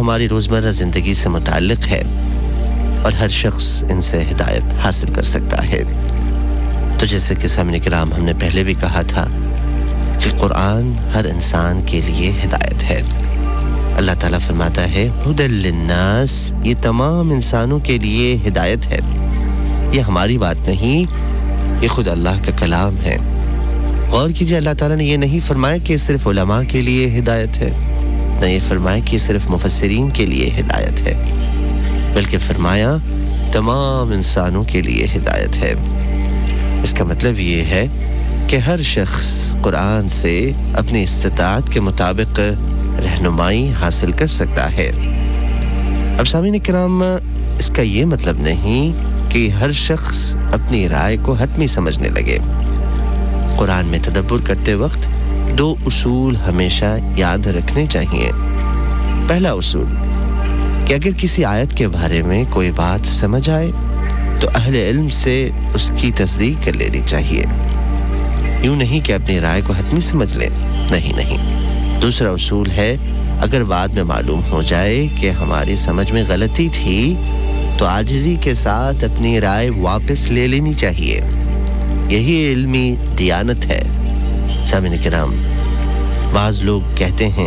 ہماری روزمرہ زندگی سے متعلق ہے اور ہر شخص ان سے ہدایت حاصل کر سکتا ہے. تو جیسے کہ سامعین کرام ہم نے پہلے بھی کہا تھا کہ قرآن ہر انسان کے لیے ہدایت ہے. اللہ تعالیٰ فرماتا ہے ہدی للناس، یہ تمام انسانوں کے لیے ہدایت ہے. یہ ہماری بات نہیں، یہ خود اللہ کا کلام ہے. غور کیجئے، اللہ تعالیٰ نے یہ نہیں فرمایا کہ صرف علماء کے لیے ہدایت ہے، نہ یہ فرمایا کہ صرف مفسرین کے لیے ہدایت ہے، بلکہ فرمایا تمام انسانوں کے لیے ہدایت ہے. اس کا مطلب یہ ہے کہ ہر شخص قرآن سے اپنی استطاعت کے مطابق رہنمائی حاصل کر سکتا ہے. اب سامعین کرام، اس کا یہ مطلب نہیں کہ ہر شخص اپنی رائے کو حتمی سمجھنے لگے. قرآن میں تدبر کرتے وقت 2 اصول ہمیشہ یاد رکھنے چاہیے. پہلا اصول کہ اگر کسی آیت کے بارے میں کوئی بات سمجھ آئے تو اہل علم سے اس کی تصدیق کر لینی چاہیے. یوں نہیں کہ اپنی رائے کو حتمی سمجھ لیں، نہیں. دوسرا اصول ہے اگر بعد میں معلوم ہو جائے کہ ہماری سمجھ میں غلطی تھی تو عاجزی کے ساتھ اپنی رائے واپس لے لینی چاہیے. یہی علمی دیانت ہے. سامعین کرام، بعض لوگ کہتے ہیں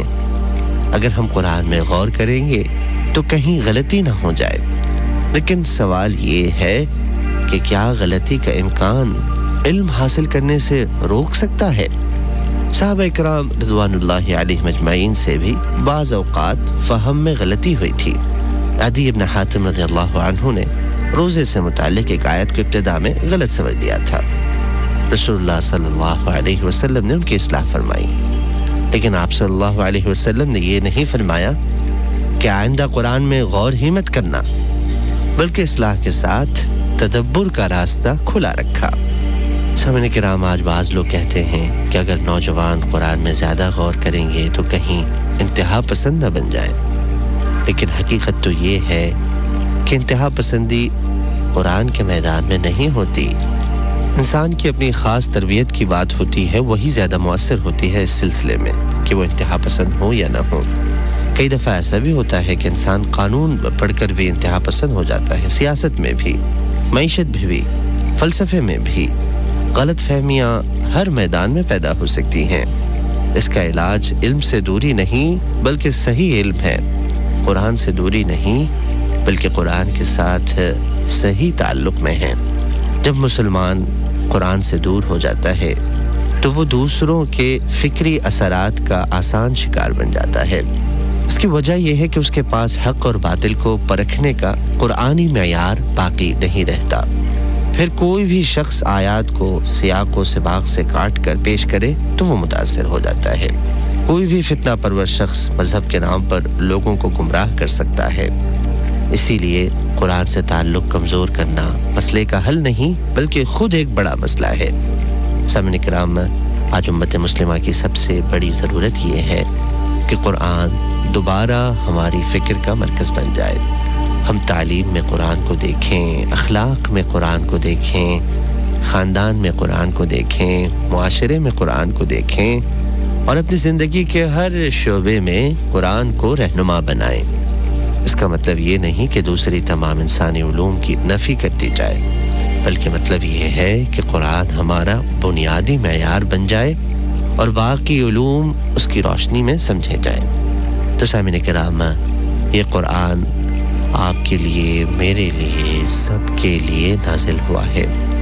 اگر ہم قرآن میں غور کریں گے تو کہیں غلطی نہ ہو جائے. لیکن سوال یہ ہے کہ کیا غلطی کا امکان علم حاصل کرنے سے روک سکتا ہے؟ صحابہ اکرام رضوان اللہ علیہ مجمعین سے بھی بعض اوقات فہم میں غلطی ہوئی تھی. عدی ابن حاتم رضی اللہ عنہ نے روزے سے متعلق ایک آیت کو ابتدا میں غلط سمجھ لیا تھا. رسول اللہ صلی اللہ علیہ وسلم نے ان کی اصلاح فرمائی، لیکن آپ صلی اللہ علیہ وسلم نے یہ نہیں فرمایا کہ آئندہ قرآن میں غور ہی مت کرنا، بلکہ اصلاح کے ساتھ تدبر کا راستہ کھلا رکھا. سامعین کرام، آج بعض لوگ کہتے ہیں کہ اگر نوجوان قرآن میں زیادہ غور کریں گے تو کہیں انتہا پسند نہ بن جائیں. لیکن حقیقت تو یہ ہے کہ انتہا پسندی قرآن کے میدان میں نہیں ہوتی. انسان کی اپنی خاص تربیت کی بات ہوتی ہے، وہی زیادہ مؤثر ہوتی ہے اس سلسلے میں کہ وہ انتہا پسند ہو یا نہ ہو. کئی دفعہ ایسا بھی ہوتا ہے کہ انسان قانون پڑھ کر بھی انتہا پسند ہو جاتا ہے. سیاست میں بھی، معیشت میں بھی، فلسفے میں بھی غلط فہمیاں ہر میدان میں پیدا ہو سکتی ہیں. اس کا علاج علم سے دوری نہیں بلکہ صحیح علم ہے. قرآن سے دوری نہیں بلکہ قرآن کے ساتھ صحیح تعلق میں ہے. جب مسلمان قرآن سے دور ہو جاتا ہے تو وہ دوسروں کے فکری اثرات کا آسان شکار بن جاتا ہے. اس کی وجہ یہ ہے کہ اس کے پاس حق اور باطل کو پرکھنے کا قرآنی معیار باقی نہیں رہتا. پھر کوئی بھی شخص آیات کو سیاق و سباق سے کاٹ کر پیش کرے تو وہ متاثر ہو جاتا ہے. کوئی بھی فتنہ پرور شخص مذہب کے نام پر لوگوں کو گمراہ کر سکتا ہے. اسی لیے قرآن سے تعلق کمزور کرنا مسئلے کا حل نہیں بلکہ خود ایک بڑا مسئلہ ہے. سامعین کرام، آج امت مسلمہ کی سب سے بڑی ضرورت یہ ہے کہ قرآن دوبارہ ہماری فکر کا مرکز بن جائے. ہم تعلیم میں قرآن کو دیکھیں، اخلاق میں قرآن کو دیکھیں، خاندان میں قرآن کو دیکھیں، معاشرے میں قرآن کو دیکھیں اور اپنی زندگی کے ہر شعبے میں قرآن کو رہنما بنائیں. اس کا مطلب یہ نہیں کہ دوسری تمام انسانی علوم کی نفی کرتی جائے، بلکہ مطلب یہ ہے کہ قرآن ہمارا بنیادی معیار بن جائے اور باقی علوم اس کی روشنی میں سمجھے جائیں. تو سامعین کرام، یہ قرآن آپ کے لیے، میرے لیے، سب کے لیے نازل ہوا ہے.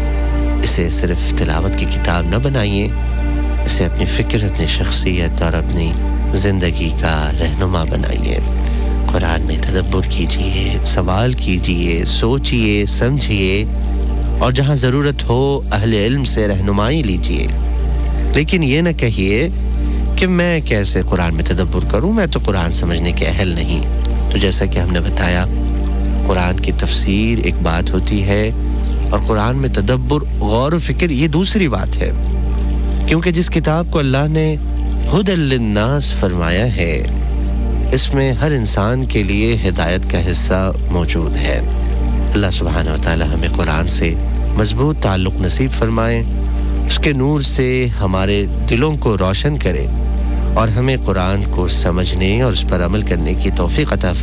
اسے صرف تلاوت کی کتاب نہ بنائیے، اسے اپنی فکر، اپنی شخصیت اور اپنی زندگی کا رہنما بنائیے. قرآن میں تدبر کیجئے، سوال کیجئے، سوچئے، سمجھئے اور جہاں ضرورت ہو اہل علم سے رہنمائی لیجئے. لیکن یہ نہ کہیے کہ میں کیسے قرآن میں تدبر کروں، میں تو قرآن سمجھنے کے اہل نہیں. تو جیسا کہ ہم نے بتایا، قرآن کی تفسیر ایک بات ہوتی ہے اور قرآن میں تدبر، غور و فکر یہ دوسری بات ہے. کیونکہ جس کتاب کو اللہ نے ہدی للناس فرمایا ہے، اس میں ہر انسان کے لیے ہدایت کا حصہ موجود ہے. اللہ سبحانہ و تعالی ہمیں قرآن سے مضبوط تعلق نصیب فرمائے، اس کے نور سے ہمارے دلوں کو روشن کرے اور ہمیں قرآن کو سمجھنے اور اس پر عمل کرنے کی توفیق عطا فرمائے.